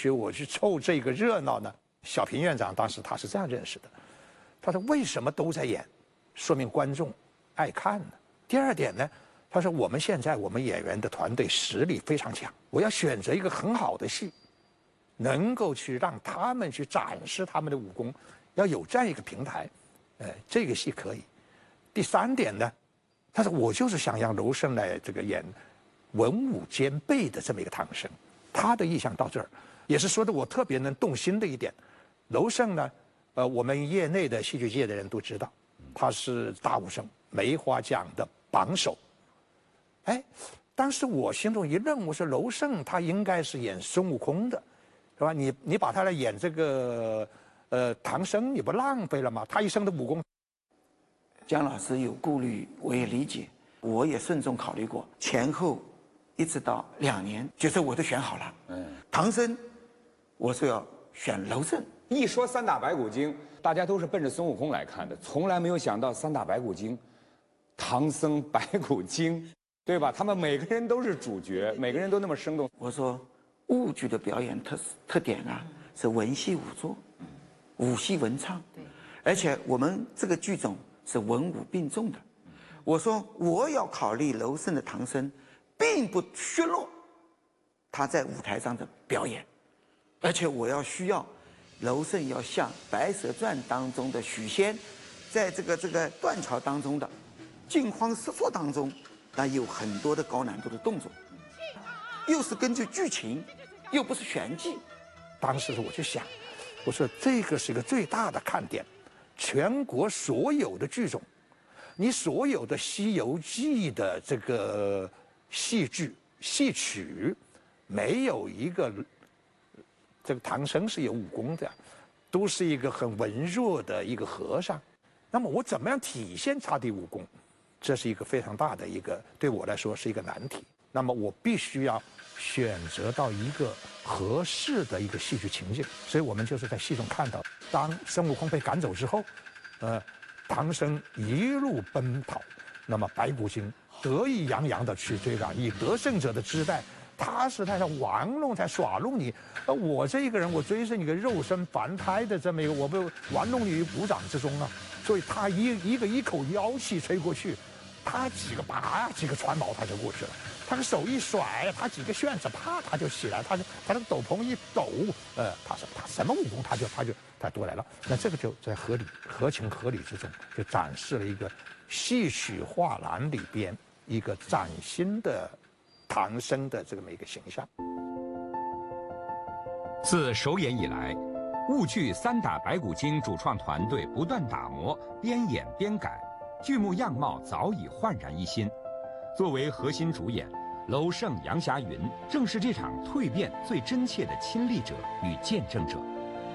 学，我去凑这个热闹呢？小平院长当时他是这样认识的，他说为什么都在演，说明观众爱看呢。第二点呢，他说我们现在我们演员的团队实力非常强，我要选择一个很好的戏，能够去让他们去展示他们的武功，要有这样一个平台，这个戏可以。第三点呢，他说我就是想让娄胜来这个演文武兼备的这么一个唐僧，他的意向到这儿，也是说的我特别能动心的一点。娄胜呢，我们业内的戏剧界的人都知道，他是大武生梅花奖的榜首。哎，当时我心中一愣，我说娄胜他应该是演孙悟空的，是吧？你把他来演这个唐僧，你不浪费了吗？他一生的武功。 姜老师有顾虑，我也理解，我也慎重考虑过，前后一直到2年，角色我都选好了。唐僧，我是要选娄胜。 一说三打白骨精，大家都是奔着孙悟空来看的，从来没有想到三打白骨精，唐僧白骨精，对吧？他们每个人都是主角，每个人都那么生动。 我说，豫剧的表演特点啊，是文戏武作，武戏文唱，而且我们这个剧种是文武并重的。我说我要考虑娄胜的唐僧，并不削弱他在舞台上的表演，而且我要需要娄胜要像《白蛇传》当中的许仙，在这个断桥当中的惊慌失措当中，那有很多的高难度的动作，又是根据剧情，又不是玄机。 当时我就想，我说这个是一个最大的看点，全国所有的剧种，你所有的《西游记》的这个戏剧戏曲，没有一个这个唐僧是有武功的，都是一个很文弱的一个和尚。那么我怎么样体现他的武功？这是一个非常大的一个，对我来说是一个难题。那么我必须要选择到一个合适的一个戏剧情境，所以我们就是在戏中看到，当孙悟空被赶走之后，唐僧一路奔跑，那么白骨精得意洋洋地去追赶，以得胜者的姿态，他是在玩弄，在耍弄你。我这一个人，我追是你个肉身凡胎的这么一个，我被玩弄你于股掌之中啊。所以他一口妖气吹过去，他几个拔几个船锚他就过去了，他的手一甩，他几个旋子啪他就起来，他那个斗篷一抖，他什么武功他都来了。那这个就在合情合理之中，就展示了一个戏曲画栏里边一个崭新的唐僧的这么一个形象。 自首演以来，豫剧三打白骨精主创团队不断打磨，边演边改，剧目样貌早已焕然一新。作为核心主演，娄胜、杨霞云正是这场蜕变最真切的亲历者与见证者。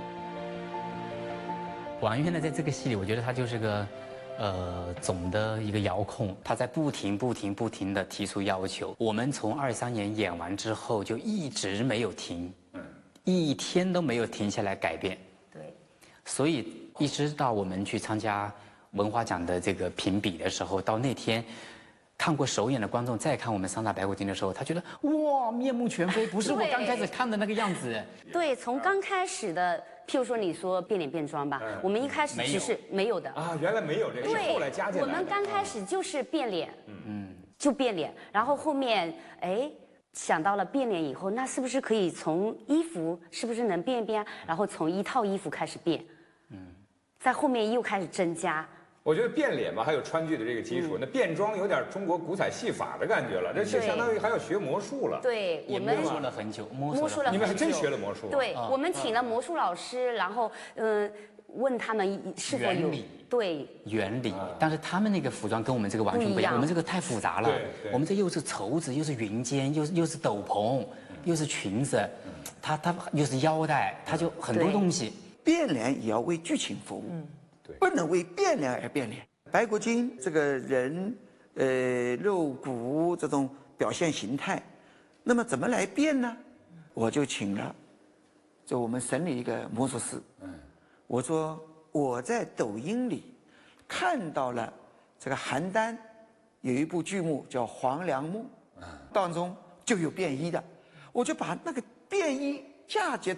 王源呢，在这个戏里，我觉得他就是个总的一个遥控，他在不停的提出要求。我们从23年演完之后，就一直没有停，一天都没有停下来改变。 对， 所以一直到我们去参加文华奖的这个评比的时候，到那天看过首演的观众再看我们三打白骨精的时候，他觉得哇，面目全非，不是我刚开始看的那个样子。 对，从刚开始的，譬如说你说变脸变装吧，我们一开始只是没有的啊，原来没有这个，是后来加进来的。 我们刚开始就是变脸，就变脸，然后后面想到了变脸以后，那是不是可以从衣服是不是能变一变？然后从一套衣服开始变，在后面又开始增加。 我觉得变脸嘛，还有川剧的这个基础，那变装有点中国古彩戏法的感觉了，这相当于还要学魔术了。 对，我们摸索了很久， 你们还真学了魔术。 对，我们请了魔术老师，然后问他们是否有原理，但是他们那个服装跟我们这个完全不一样，我们这个太复杂了。我们这又是绸子，又是云肩，又是斗篷，又是裙子，它又是腰带，它就很多东西。 变脸也要为剧情服务，不能为变脸而变脸。白骨精这个人，肉骨这种表现形态，那么怎么来变呢？我就请了，就我们省里一个魔术师，我说我在抖音里看到了这个邯郸有一部剧目叫《黄粱梦》，当中就有变衣的，我就把那个变衣嫁接